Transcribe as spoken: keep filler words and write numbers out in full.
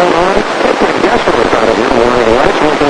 going on? Take my guesswork out of your morning life.